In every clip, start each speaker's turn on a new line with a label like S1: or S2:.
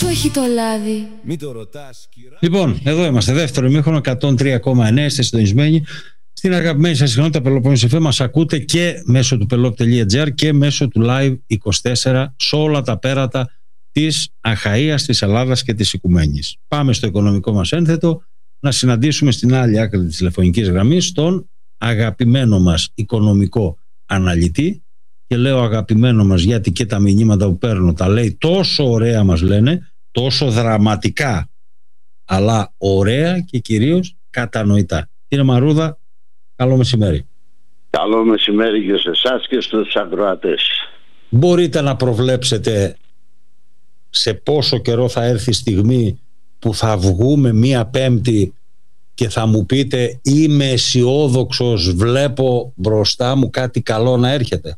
S1: έχει το λάδι.
S2: Μην το ρωτάς, κυρά.
S3: Λοιπόν, εδώ είμαστε, δεύτερο ημίχρονο, 103,9, είστε συντονισμένοι στην αγαπημένη σας συχνότητα Πελοπόννησο FM. Μας ακούτε και μέσω του pelop.gr και μέσω του Live24 σε όλα τα πέρατα της Αχαΐας, της Ελλάδας και της Οικουμένης. Πάμε στο οικονομικό μας ένθετο να συναντήσουμε στην άλλη άκρη της τηλεφωνικής γραμμής τον αγαπημένο μας οικονομικό αναλυτή, και λέω αγαπημένο μας γιατί και τα μηνύματα που παίρνω τα λέει τόσο ωραία, μας λένε, τόσο δραματικά, αλλά ωραία και κυρίως κατανοητά. Κύριε Μαρούδα, καλό μεσημέρι.
S4: Καλό μεσημέρι και σε εσάς και στους ακροατές.
S3: Μπορείτε να προβλέψετε σε πόσο καιρό θα έρθει η στιγμή που θα βγούμε μία Πέμπτη και θα μου πείτε είμαι αισιόδοξος, βλέπω μπροστά μου κάτι καλό να έρχεται?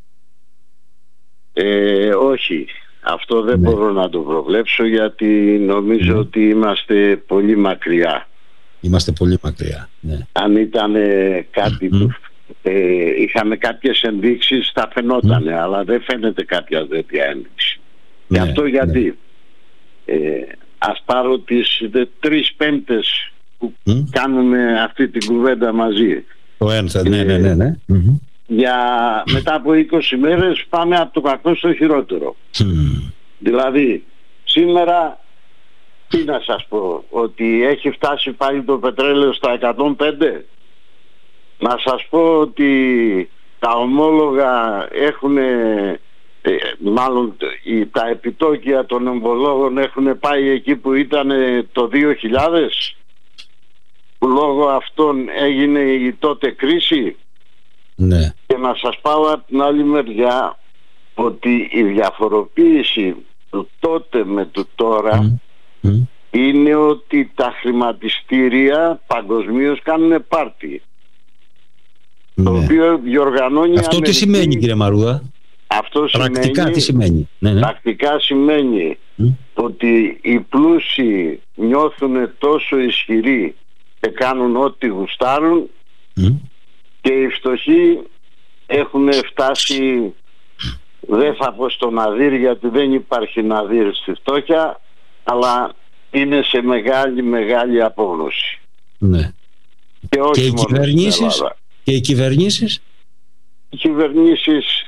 S4: Όχι, αυτό δεν μπορώ να το προβλέψω, γιατί νομίζω ότι είμαστε πολύ μακριά.
S3: Είμαστε πολύ μακριά, ναι.
S4: Αν ήταν κάτι που είχαμε κάποιες ενδείξεις θα φαινότανε, αλλά δεν φαίνεται κάποια τέτοια ένδειξη.
S3: Ναι,
S4: και αυτό γιατί ας πάρω τις 3 Πέμπτες που κάνουμε αυτή την κουβέντα μαζί.
S3: Το ένθετο, ναι.
S4: Για μετά από 20 μέρες πάμε από το κακό στο χειρότερο. Δηλαδή σήμερα τι να σας πω, ότι έχει φτάσει πάλι το πετρέλαιο στα 105. Να σας πω ότι τα ομόλογα έχουν, μάλλον τα επιτόκια των ομολόγων έχουν πάει εκεί που ήταν το 2000, που λόγω αυτών έγινε η τότε κρίση.
S3: Ναι.
S4: Και να σας πάω από την άλλη μεριά ότι η διαφοροποίηση του τότε με του τώρα είναι ότι τα χρηματιστήρια παγκοσμίως κάνουν πάρτι.
S3: Ναι.
S4: Το οποίο διοργανώνει
S3: αυτό τι σημαίνει, κύριε Μαρούδα?
S4: Αυτό
S3: πρακτικά τι σημαίνει?
S4: Πρακτικά σημαίνει ότι οι πλούσιοι νιώθουν τόσο ισχυροί και κάνουν ό,τι γουστάρουν, και οι φτωχοί έχουν φτάσει, δεν θα πω στο ναδύρ γιατί δεν υπάρχει ναδύρ στη φτώχεια, αλλά είναι σε μεγάλη απόγνωση.
S3: Ναι.
S4: Και όχι
S3: οι
S4: μόνο
S3: κυβερνήσεις?
S4: στην Ελλάδα.
S3: Και οι κυβερνήσεις?
S4: Οι κυβερνήσεις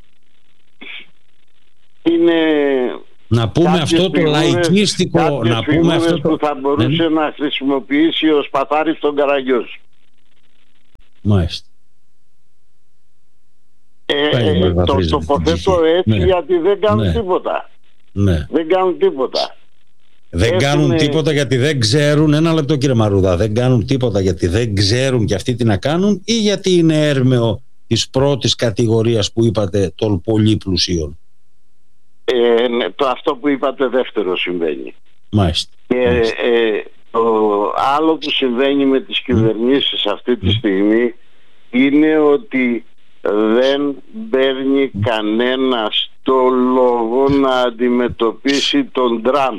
S4: είναι...
S3: Να πούμε αυτό το λαϊκίστικο, να πούμε αυτό
S4: που θα μπορούσε να χρησιμοποιήσει ο Σπαθάρης τον Καραγκιόζη.
S3: Μάλιστα.
S4: Το τοποθέτω έτσι γιατί δεν κάνουν τίποτα.
S3: Ναι.
S4: Δεν κάνουν τίποτα.
S3: Δεν κάνουν τίποτα γιατί δεν ξέρουν. Ένα λεπτό, κύριε Μαρούδα. Δεν κάνουν τίποτα γιατί δεν ξέρουν και αυτοί τι να κάνουν, ή γιατί είναι έρμεο της πρώτης κατηγορίας που είπατε, των πολύ πλουσίων?
S4: Αυτό που είπατε δεύτερο συμβαίνει.
S3: Μάλιστα.
S4: Και το άλλο που συμβαίνει με τις κυβερνήσεις αυτή τη στιγμή είναι ότι δεν παίρνει κανένας το λόγο να αντιμετωπίσει τον Τραμπ,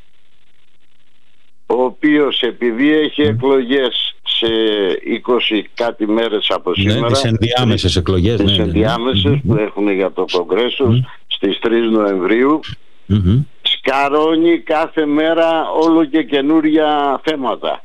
S4: ο οποίος επειδή έχει εκλογές σε 20 κάτι μέρες από σήμερα,
S3: τις ενδιάμεσες εκλογές,
S4: τις ενδιάμεσες που έχουν για το Κογκρέσο στις 3 Νοεμβρίου, σκαρώνει κάθε μέρα όλο και καινούρια θέματα.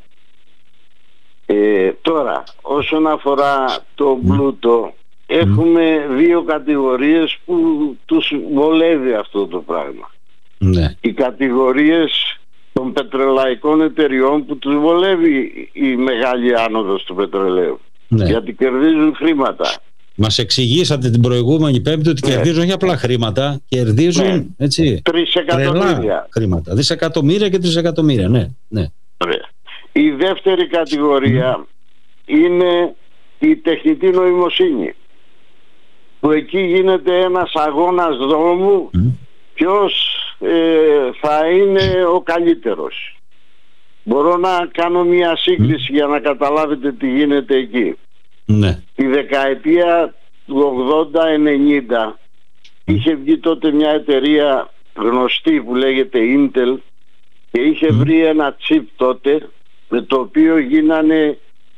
S4: Τώρα όσον αφορά το πλούτο, έχουμε 2 κατηγορίες που τους βολεύει αυτό το πράγμα.
S3: Ναι.
S4: Οι κατηγορίες των πετρελαϊκών εταιριών που τους βολεύει η μεγάλη άνοδος του πετρελαίου, γιατί κερδίζουν χρήματα.
S3: Μας εξηγήσατε την προηγούμενη Πέμπτη ότι κερδίζουν όχι απλά χρήματα, κερδίζουν
S4: 3 εκατομμύρια
S3: χρήματα, δισεκατομμύρια και τρισεκατομμύρια. Ναι.
S4: Η δεύτερη κατηγορία είναι η τεχνητή νοημοσύνη, που εκεί γίνεται ένας αγώνας δρόμου ποιος θα είναι ο καλύτερος. Μπορώ να κάνω μια σύγκριση για να καταλάβετε τι γίνεται εκεί. Τη δεκαετία του 80-90 είχε βγει τότε μια εταιρεία γνωστή που λέγεται Intel και είχε βρει ένα chip τότε με το οποίο γίνανε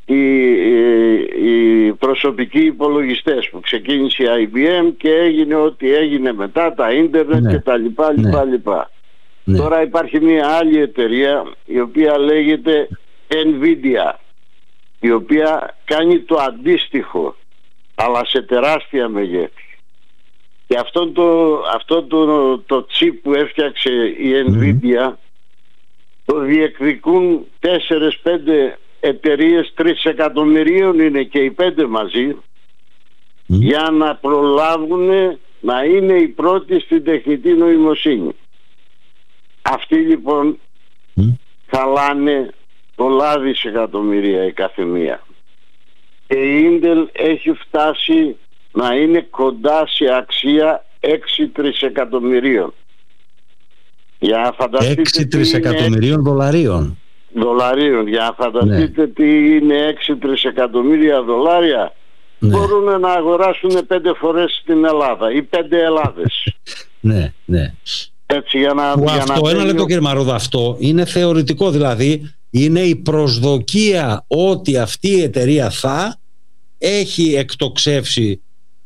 S4: οι προσωπικοί υπολογιστές, που ξεκίνησε η IBM και έγινε ό,τι έγινε μετά, τα ίντερνετ και τα λοιπά.
S3: Ναι.
S4: Τώρα υπάρχει μια άλλη εταιρεία η οποία λέγεται Nvidia, η οποία κάνει το αντίστοιχο αλλά σε τεράστια μεγέθη. Και αυτό το chip που έφτιαξε η Nvidia το διεκδικούν 4-5 εταιρείες 3 εκατομμυρίων, είναι και οι 5 μαζί, για να προλάβουν να είναι οι πρώτοι στην τεχνητή νοημοσύνη. Αυτοί λοιπόν χαλάνε πολλά δισεκατομμύρια η καθεμία. Και η Intel έχει φτάσει να είναι κοντά σε αξία 6 τρισεκατομμυρίων. Για να φανταστείτε
S3: 6 τρισεκατομμυρίων δολαρίων.
S4: Για να φανταστείτε τι είναι 6 τρισεκατομμύρια δολάρια.
S3: Ναι.
S4: Μπορούν να αγοράσουν 5 φορές στην Ελλάδα ή 5 Ελλάδες.
S3: Ναι, ναι.
S4: Έτσι, για να
S3: Ένα λεπτό κύριε Μαρούδα, αυτό είναι θεωρητικό, δηλαδή είναι η προσδοκία ότι αυτή η εταιρεία θα έχει εκτοξεύσει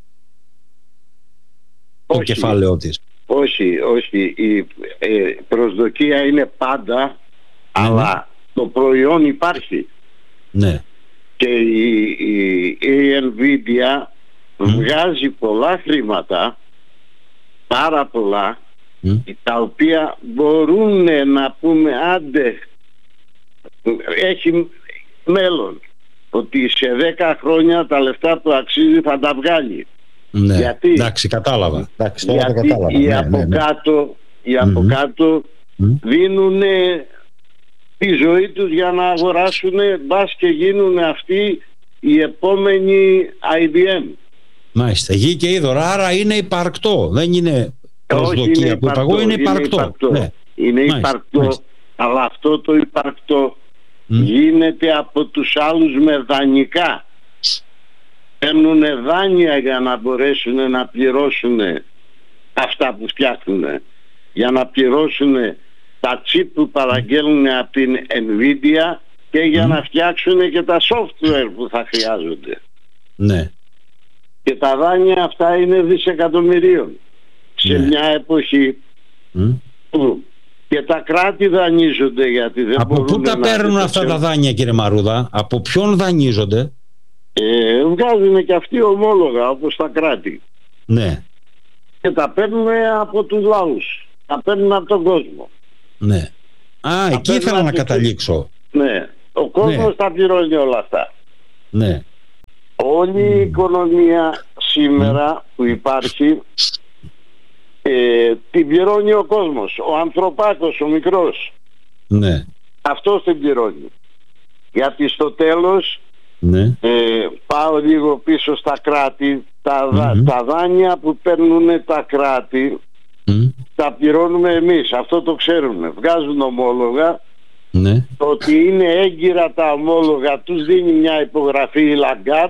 S3: το κεφάλαιό της.
S4: Όχι. Η προσδοκία είναι πάντα, αλλά το προϊόν υπάρχει.
S3: Ναι.
S4: Και η Nvidia βγάζει πολλά χρήματα, πάρα πολλά, τα οποία μπορούν να πούμε άντε έχει μέλλον, ότι σε 10 χρόνια τα λεφτά που αξίζει θα τα βγάλει.
S3: Ναι.
S4: Γιατί,
S3: εντάξει, κατάλαβα.
S4: Γιατί οι από κάτω δίνουν τη ζωή τους για να αγοράσουν, μπας και γίνουν αυτοί οι επόμενοι IBM.
S3: Μάλιστα, γη και είδωρα, άρα είναι υπαρκτό, δεν είναι προσδοκία που είπα εγώ, είναι υπαρκτό. Ναι.
S4: Είναι υπαρκτό, αλλά αυτό το υπαρκτό γίνεται από τους άλλους με δανεικά. Παίρνουν δάνεια για να μπορέσουν να πληρώσουν αυτά που φτιάχνουν, για να πληρώσουν τα chip που παραγγέλνουν από την Nvidia και για να φτιάξουν και τα software που θα χρειάζονται.
S3: Ναι.
S4: Και τα δάνεια αυτά είναι δισεκατομμυρίων σε μια εποχή που και τα κράτη δανείζονται, γιατί δεν
S3: από
S4: μπορούν να...
S3: Από πού τα παίρνουν αυτά τα δάνεια, κύριε Μαρούδα, από ποιον δανείζονται?
S4: Βγάζουν και αυτοί ομόλογα όπως τα κράτη.
S3: Ναι.
S4: Και τα παίρνουν από τους λαούς, τα παίρνουν από τον κόσμο.
S3: Ναι. Εκεί ήθελα να καταλήξω.
S4: Ναι. Ο κόσμος τα πληρώνει όλα αυτά.
S3: Ναι.
S4: Όλη η οικονομία σήμερα που υπάρχει την πληρώνει ο κόσμος. Ο ανθρωπάκος, ο μικρός.
S3: Ναι.
S4: Αυτός την πληρώνει. Γιατί στο τέλος πάω λίγο πίσω στα κράτη, τα δάνεια που παίρνουν τα κράτη τα πληρώνουμε εμείς. Αυτό το ξέρουμε. Βγάζουν ομόλογα. Το ότι είναι έγκυρα τα ομόλογα τους δίνει μια υπογραφή η Λαγκάρτ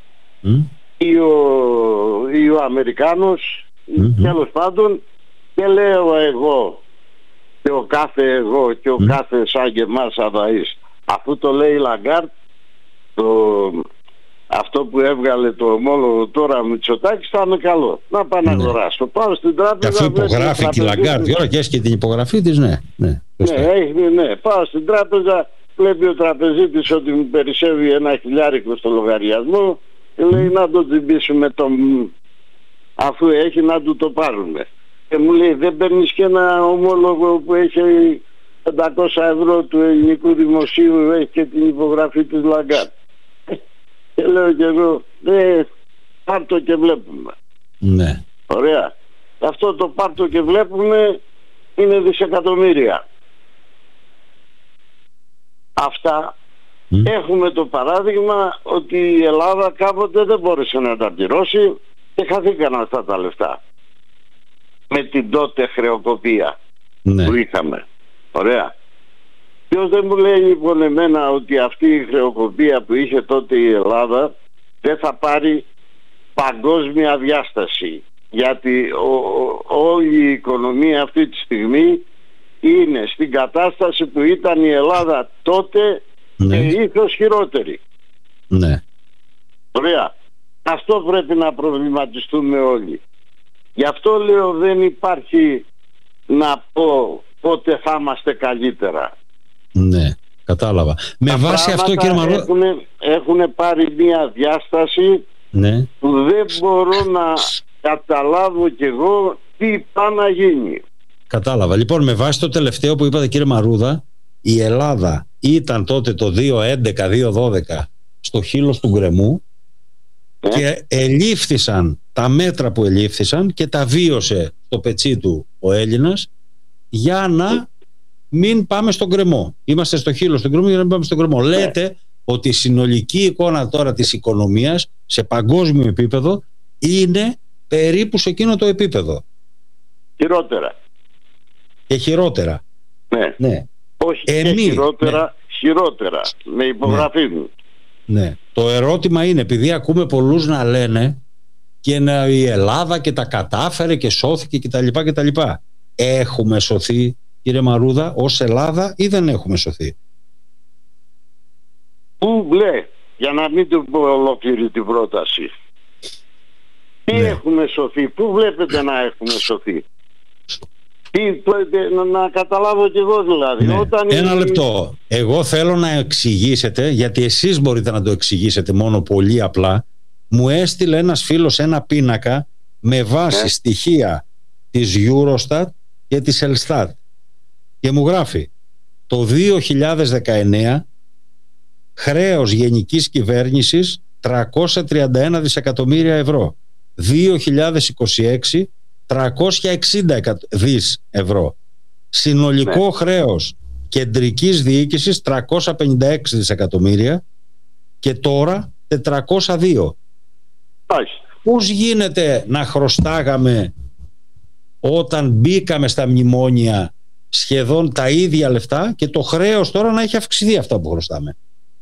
S4: ή ο Αμερικάνος, τέλος πάντων, και λέω εγώ και ο κάθε εγώ και ο κάθε σαν και εμάς αδαείς, αφού το λέει η Λαγκάρτ, αυτό που έβγαλε το ομόλογο τώρα με Μητσοτάκης θα είναι καλό. Να πάω να αγοράσω. Πάω στην τράπεζα.
S3: Και αφού υπογράφει και η Λαγκάρτ, ώρα και έχει και την υπογραφή της, ναι.
S4: Πάω στην τράπεζα, βλέπει ο τραπεζίτης ότι μου περισσεύει 1.000 στο λογαριασμό και λέει να το τσιμπήσουμε αφού έχει να του το πάρουμε. Και μου λέει δεν παίρνεις και ένα ομόλογο που έχει 500 ευρώ του ελληνικού δημοσίου, έχει και την υπογραφή της Λαγκάρτ? Και λέω και εγώ, πάρτο και βλέπουμε.
S3: Ναι.
S4: Ωραία. Αυτό το πάρτο και βλέπουμε είναι δισεκατομμύρια. Αυτά έχουμε το παράδειγμα ότι η Ελλάδα κάποτε δεν μπόρεσε να τα πληρώσει και χαθήκαν αυτά τα λεφτά με την τότε χρεοκοπία που είχαμε. Ωραία. Ποιος δεν μου λέει λοιπόν εμένα ότι αυτή η χρεοκοπία που είχε τότε η Ελλάδα δεν θα πάρει παγκόσμια διάσταση, γιατί όλη η οικονομία αυτή τη στιγμή είναι στην κατάσταση που ήταν η Ελλάδα τότε και ίσως χειρότερη.
S3: Ναι.
S4: Ωραία. Αυτό πρέπει να προβληματιστούμε όλοι. Γι' αυτό λέω δεν υπάρχει να πω πότε θα είμαστε καλύτερα.
S3: Ναι, κατάλαβα. Με βάση αυτό, κύριε Μαρούδα,
S4: έχουν πάρει μια διάσταση,
S3: ναι,
S4: που δεν μπορώ να καταλάβω κι εγώ τι πάει να γίνει.
S3: Κατάλαβα. Λοιπόν, με βάση το τελευταίο που είπατε, κύριε Μαρούδα, η Ελλάδα ήταν τότε το 2011-2012 στο χείλος του γκρεμού και ελήφθησαν τα μέτρα που ελήφθησαν και τα βίωσε στο πετσί του ο Έλληνας για να μην πάμε στον γκρεμό. Είμαστε στο χείλος του γκρεμού για να μην πάμε στον γκρεμό. Λέτε ότι η συνολική εικόνα τώρα της οικονομίας σε παγκόσμιο επίπεδο είναι περίπου σε εκείνο το επίπεδο.
S4: Χειρότερα.
S3: Και χειρότερα. Ναι.
S4: Όχι χειρότερα, χειρότερα. Με υπογραφή μου.
S3: Ναι. Το ερώτημα είναι, επειδή ακούμε πολλούς να λένε και η Ελλάδα και τα κατάφερε και σώθηκε κτλ. Έχουμε σωθεί, κύριε Μαρούδα, ως Ελλάδα, ή δεν έχουμε σωθεί?
S4: Πού για να μην του πω ολόκληρη την πρόταση. Τι έχουμε σωθεί, πού βλέπετε να έχουμε σωθεί? Να καταλάβω κι εγώ δηλαδή.
S3: Ένα λεπτό. Εγώ θέλω να εξηγήσετε, γιατί εσείς μπορείτε να το εξηγήσετε μόνο πολύ απλά. Μου έστειλε ένας φίλος ένα πίνακα με βάση στοιχεία της Eurostat και της Elstat και μου γράφει το 2019 χρέος γενικής κυβέρνησης 331 δισεκατομμύρια ευρώ, 2026 360 δις ευρώ, συνολικό χρέος κεντρικής διοίκησης 356 δισεκατομμύρια και τώρα 402. Πώς γίνεται να χρωστάγαμε όταν μπήκαμε στα μνημόνια σχεδόν τα ίδια λεφτά και το χρέος τώρα να έχει αυξηθεί αυτά που χρωστάμε?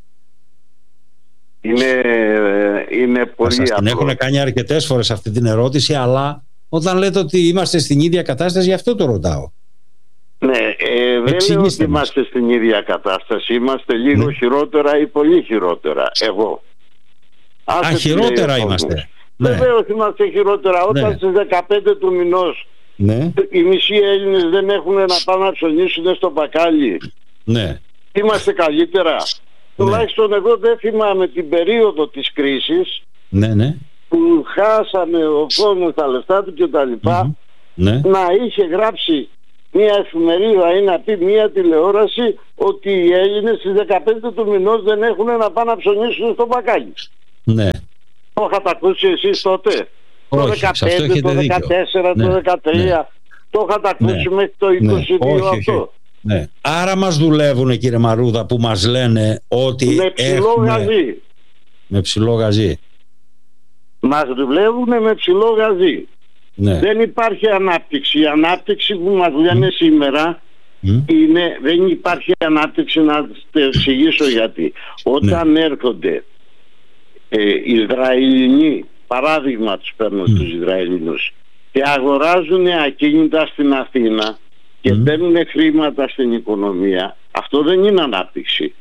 S4: Είναι πολύ απλό.
S3: Την έχουν κάνει αρκετές φορές αυτή την ερώτηση, αλλά όταν λέτε ότι είμαστε στην ίδια κατάσταση, γι' αυτό το ρωτάω.
S4: Ναι, δεν λέω ότι είμαστε στην ίδια κατάσταση. Είμαστε λίγο χειρότερα ή πολύ χειρότερα. Εγώ.
S3: Χειρότερα είμαστε.
S4: Βεβαίως είμαστε χειρότερα. Όταν στις 15 του μηνός οι μισοί Έλληνες δεν έχουν να πάνε να ψωνίσουν στο μπακάλι, είμαστε καλύτερα? Τουλάχιστον εγώ δεν θυμάμαι την περίοδο της κρίσης που χάσαμε ο κόσμος τα λεφτά του και τα λοιπά, να είχε γράψει μια εφημερίδα ή να πει μια τηλεόραση ότι οι Έλληνες στις 15 του μηνός δεν έχουν να πάνε να ψωνίσουν στο μπακάλι.
S3: Ναι.
S4: Το είχατε ακούσει εσείς τότε?
S3: Όχι,
S4: το 15, το 14, το 13. Το είχατε ακούσει μέχρι το 22 αυτό?
S3: Ναι. Άρα μας δουλεύουν, κύριε Μαρούδα, που μας λένε ότι
S4: με ψηλό γαζί.
S3: Με ψηλό γαζί.
S4: Μας δουλεύουν με ψηλό γαζί. Δεν υπάρχει ανάπτυξη. Η ανάπτυξη που μας λένε σήμερα είναι, δεν υπάρχει ανάπτυξη, να το εξηγήσω γιατί. Όταν έρχονται Ισραηλινοί, παράδειγμα τους παίρνω τους Ισραηλινούς, και αγοράζουν ακίνητα στην Αθήνα και παίρνουν χρήματα στην οικονομία, αυτό δεν είναι ανάπτυξη.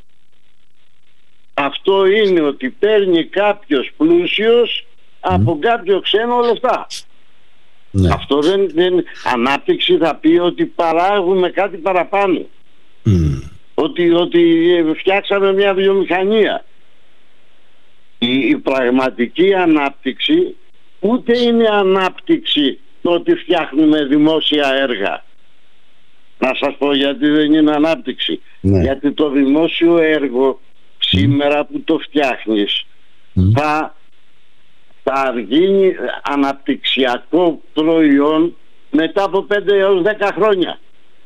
S4: Αυτό είναι ότι παίρνει κάποιος πλούσιος από κάποιο ξένο λεφτά. Αυτό δεν ανάπτυξη θα πει ότι παράγουμε κάτι παραπάνω. Ότι φτιάξαμε μια βιομηχανία. Η πραγματική ανάπτυξη ούτε είναι ανάπτυξη το ότι φτιάχνουμε δημόσια έργα. Να σας πω γιατί δεν είναι ανάπτυξη. Γιατί το δημόσιο έργο σήμερα που το φτιάχνεις θα γίνει αναπτυξιακό προϊόν μετά από 5 έως 10 χρόνια.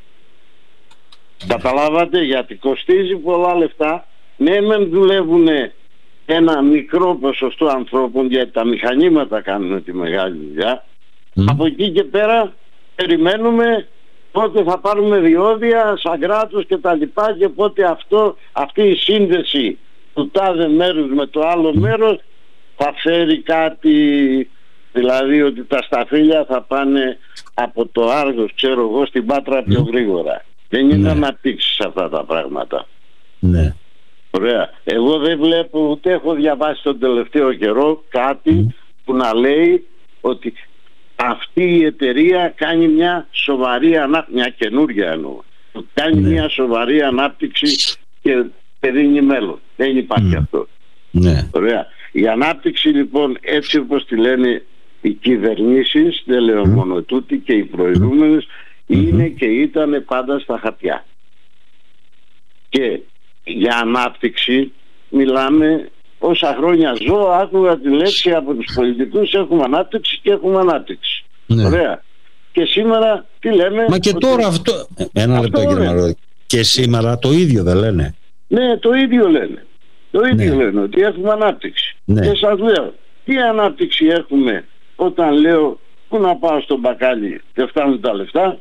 S4: Καταλάβατε, γιατί κοστίζει πολλά λεφτά. Ναι, μεν δουλεύουν ένα μικρό ποσοστό ανθρώπων, γιατί τα μηχανήματα κάνουν τη μεγάλη δουλειά. Από εκεί και πέρα περιμένουμε πότε θα πάρουμε διόδια σαν κράτος και τα λοιπά, και πότε αυτή η σύνδεση του τάδε μέρους με το άλλο μέρος θα φέρει κάτι, δηλαδή ότι τα σταφύλια θα πάνε από το Άργος, ξέρω εγώ, στην Πάτρα πιο γρήγορα. Δεν είναι αναπτύξεις αυτά τα πράγματα. Ωραία. Εγώ δεν βλέπω, ούτε έχω διαβάσει τον τελευταίο καιρό κάτι που να λέει ότι αυτή η εταιρεία κάνει μια σοβαρή μια καινούργια εννοώ, κάνει μια σοβαρή ανάπτυξη και δίνει μέλλον. Δεν υπάρχει αυτό.
S3: Ναι.
S4: Ωραία. Η ανάπτυξη λοιπόν, έτσι όπως τη λένε οι κυβερνήσεις, δεν λέω μόνο τούτη και οι προηγούμενες, είναι και ήταν πάντα στα χαρτιά. Και για ανάπτυξη μιλάμε, όσα χρόνια ζω άκουγα τη λέξη από τους πολιτικούς, έχουμε ανάπτυξη και έχουμε ανάπτυξη.
S3: Ναι.
S4: Ωραία. Και σήμερα τι λέμε?
S3: Μα και τώρα αυτό... Ένα λεπτό κύριε Μαρόδη. Και σήμερα το ίδιο δεν λένε?
S4: Ναι, το ίδιο λένε. Το ίδιο λένε, ότι έχουμε ανάπτυξη.
S3: Ναι.
S4: Και σας λέω, τι ανάπτυξη έχουμε όταν λέω πού να πάω στο μπακάλι και φτάνουν τα λεφτά?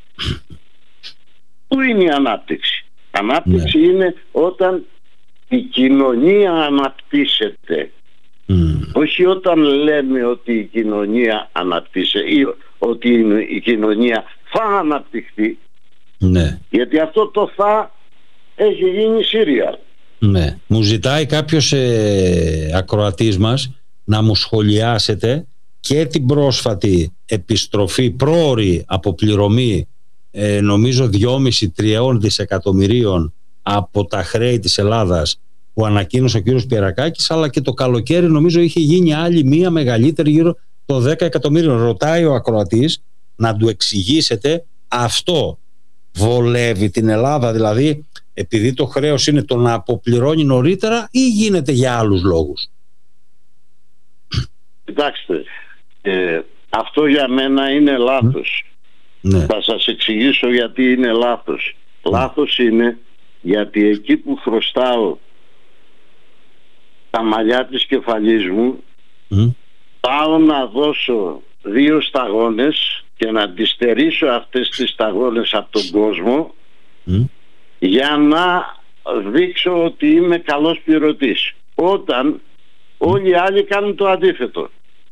S4: Πού είναι η ανάπτυξη? Ανάπτυξη είναι όταν η κοινωνία αναπτύσσεται. Όχι όταν λέμε ότι η κοινωνία αναπτύσσεται ή ότι η κοινωνία θα αναπτυχθεί.
S3: Ναι.
S4: Γιατί αυτό το θα έχει γίνει σύριαλ.
S3: Ναι. Μου ζητάει κάποιος ακροατής μας να μου σχολιάσετε και την πρόσφατη επιστροφή, πρόωρη αποπληρωμή νομίζω 2,5-3 δισεκατομμυρίων από τα χρέη της Ελλάδας που ανακοίνωσε ο κύριος Πιερακάκης, αλλά και το καλοκαίρι νομίζω είχε γίνει άλλη μία μεγαλύτερη, γύρω το 10 εκατομμύριο. Ρωτάει ο ακροατής να του εξηγήσετε, αυτό βολεύει την Ελλάδα, δηλαδή επειδή το χρέος είναι το να αποπληρώνει νωρίτερα ή γίνεται για άλλους λόγους?
S4: Κοιτάξτε, αυτό για μένα είναι λάθος.
S3: Ναι.
S4: Θα σας εξηγήσω γιατί είναι λάθος. Λάθος είναι γιατί εκεί που χρωστάω τα μαλλιά της κεφαλής μου, πάω να δώσω 2 σταγόνες και να τις στερήσω αυτές τις σταγόνες από τον κόσμο για να δείξω ότι είμαι καλός πληρωτής, όταν όλοι οι άλλοι κάνουν το αντίθετο.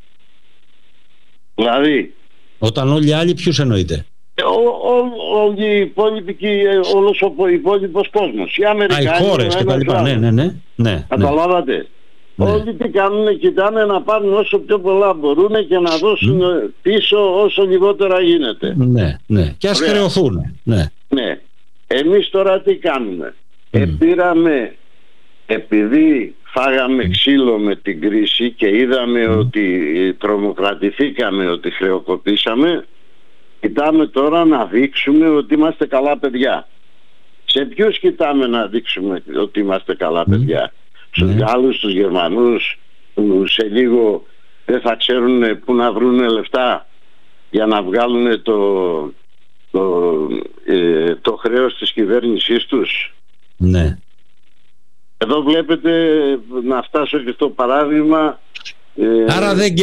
S4: Δηλαδή
S3: όταν όλοι οι άλλοι, ποιους εννοείτε?
S4: Όλοι οι υπόλοιποι, όλος ο υπόλοιπος κόσμος, οι Αμερικάνοι,
S3: οι χώρες και τα λοιπά. Ναι.
S4: Καταλάβατε?
S3: Ναι.
S4: Όλοι τι κάνουν? Κοιτάνε να πάρουν όσο πιο πολλά μπορούν και να δώσουν πίσω όσο λιγότερα γίνεται.
S3: Ναι. Και ας χρεωθούν. Ναι.
S4: Εμείς τώρα τι κάνουμε? Πήραμε, επειδή φάγαμε ξύλο με την κρίση και είδαμε ότι τρομοκρατηθήκαμε, ότι χρεοκοπήσαμε, κοιτάμε τώρα να δείξουμε ότι είμαστε καλά παιδιά. Σε ποιους κοιτάμε να δείξουμε ότι είμαστε καλά παιδιά? Στους Γάλλους, στους Γερμανούς, που σε λίγο δεν θα ξέρουν πού να βρουν λεφτά για να βγάλουν το χρέος της κυβέρνησής τους?
S3: Ναι.
S4: Εδώ βλέπετε, να φτάσω και στο παράδειγμα.
S3: Άρα δεν